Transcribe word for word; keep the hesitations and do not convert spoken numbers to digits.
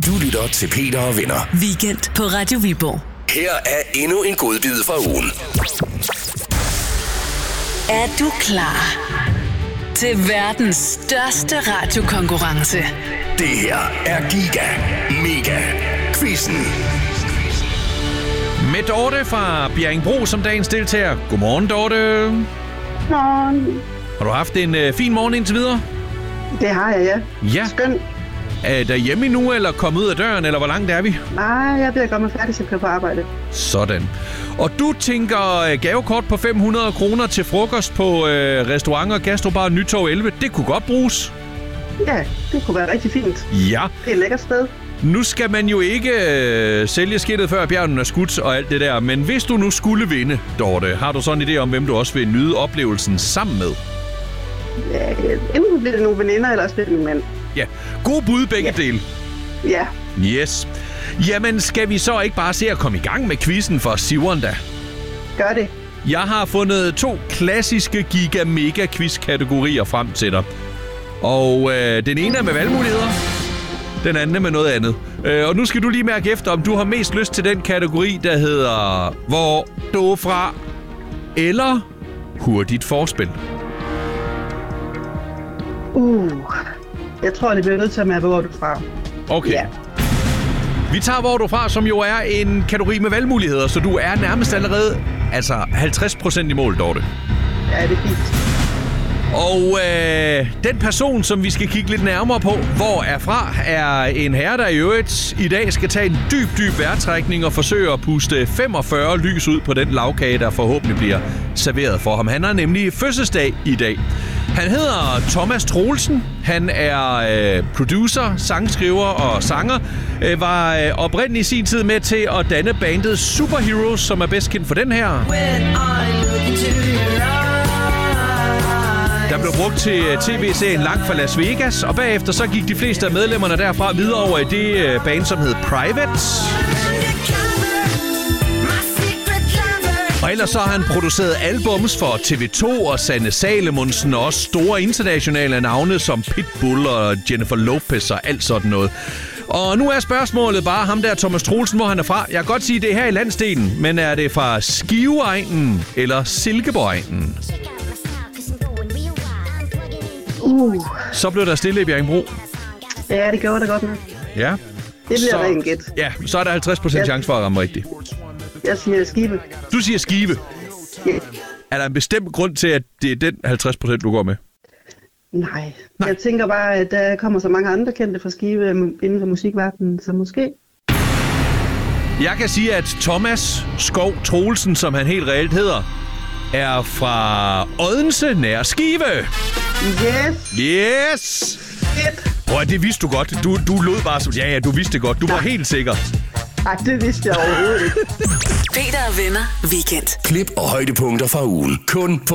Du lytter til Peter og Venner. Weekend på Radio Viborg. Her er endnu en godbid fra ugen. Er du klar til verdens største radiokonkurrence? Det her er Giga Mega Quizzen. Med Dorte fra Bjerringbro som dagens deltager. Godmorgen, Dorte. Godmorgen. Har du haft en øh, fin morgen indtil videre? Det har jeg, ja. Ja. Skønt. Er der hjemme nu, eller kommet ud af døren, eller hvor langt er vi? Nej, jeg er ved at komme færdig, så jeg kører på arbejde. Sådan. Og du tænker øh, gavekort på fem hundrede kroner til frokost på øh, restauranter, Gastrobar Nytorv elleve. Det kunne godt bruges. Ja, det kunne være rigtig fint. Ja. Det er et lækkert sted. Nu skal man jo ikke øh, sælge skidtet før bjergen er skudt og alt det der. Men hvis du nu skulle vinde, Dorte, har du sådan en idé om, hvem du også vil nyde oplevelsen sammen med? Ja, enten bliver det nogle veninder, eller også bliver det min mand. Ja, god bud begge Ja. dele. Ja, Yes. Jamen, skal vi så ikke bare se at komme i gang med quizzen for Siveren da? gør det. Jeg har fundet to klassiske Giga Mega Quiz-kategorier frem til dig. Og øh, den ene er med valgmuligheder, den anden er med noget andet. Øh, og nu skal du lige mærke efter, om du har mest lyst til den kategori, der hedder Hvor du er fra, eller Hurtigt forspil. Uh, jeg tror, det bliver nødt til at være, hvor du er fra. Okay. Ja. Vi tager Hvor du er fra, som jo er en kategori med valgmuligheder, så du er nærmest allerede altså halvtreds procent i mål, Dorte. Ja, det er fint. Og øh, den person, som vi skal kigge lidt nærmere på, hvor er fra, er en herre, der i øvrigt i dag skal tage en dyb, dyb vejrtrækning og forsøge at puste femogfyrre lys ud på den lavkage, der forhåbentlig bliver serveret for ham. Han har nemlig fødselsdag i dag. Han hedder Thomas Troelsen. Han er øh, producer, sangskriver og sanger. Øh, var øh, oprindeligt i sin tid med til at danne bandet Superheroes, som er bedst kendt for den her. Der blev brugt til tv-serien Langt fra Las Vegas, og bagefter så gik de fleste af medlemmerne derfra videre over i det band, som hed Private. Og ellers så har han produceret albums for T V to og Sanne Salomonsen, og også store internationale navne som Pitbull og Jennifer Lopez og alt sådan noget. Og nu er spørgsmålet bare ham der, Thomas Troelsen, hvor han er fra. Jeg kan godt sige, det er her i landsdelen, men er det fra Skiveegnen eller Silkeborg-egnen? Uh, Så blev der stille i Bjerringbro. ja, det gjorde det godt nok. Ja. Det bliver Så- rent gæt. Ja, så er der halvtreds procent Ja. chance for at ramme rigtigt. Jeg siger Skive. Du siger Skive. Ja. Er der en bestemt grund til, at det er den halvtreds procent, du går med? Nej. Nej. Nej, jeg tænker bare, at der kommer så mange andre kendte fra Skive inden for musikverdenen, så måske. Jeg kan sige, at Thomas Skov Troelsen, som han helt reelt hedder, er fra Odense nær Skive. Yes! Yes! Fedt! Prøv at det vidste du godt. Du, du lød bare som... Ja, ja, du vidste det godt. Du var helt sikker. Ej, det vidste jeg overhovedet ikke. Peter og Venner Weekend. Klip og højdepunkter fra ugen. Kun på